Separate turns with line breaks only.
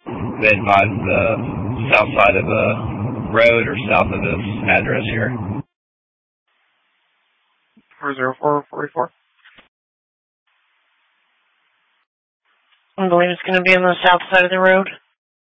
They advise the south side of the road or south of this address here.
40444. I believe it's going to be on the south side of the road.